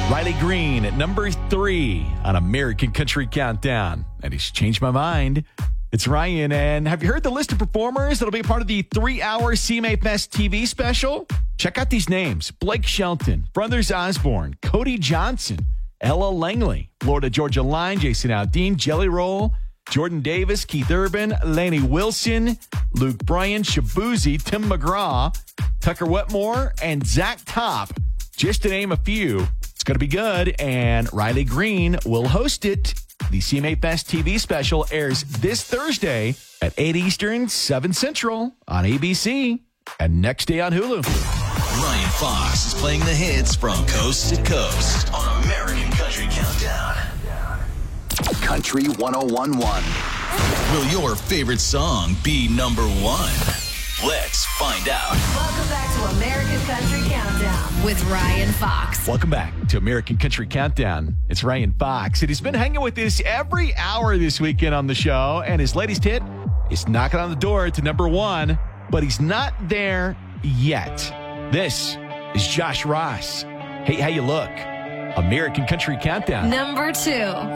Riley Green at number 3 on American Country Countdown. And he's changed my mind. It's Ryan. And have you heard the list of performers that'll be a part of the 3-hour CMA Fest TV special? Check out these names: Blake Shelton, Brothers Osborne, Cody Johnson, Ella Langley, Florida Georgia Line, Jason Aldean, Jelly Roll, Jordan Davis, Keith Urban, Lainey Wilson, Luke Bryan, Shabuzi, Tim McGraw, Tucker Wetmore, and Zach Top, just to name a few. It's going to be good, and Riley Green will host it. The CMA Fest TV special airs this Thursday at 8 Eastern, 7 Central on ABC, and next day on Hulu. Ryan Fox is playing the hits from coast to coast on American Country Countdown. Country 101.1. Will your favorite song be number 1? Let's find out. Welcome back to American Country Countdown with Ryan Fox. Welcome back to American Country Countdown. It's Ryan Fox, and he's been hanging with us every hour this weekend on the show, and his latest hit is knocking on the door to number 1, but he's not there yet. This is Josh Ross. Hey, how you look? American Country Countdown. Number 2.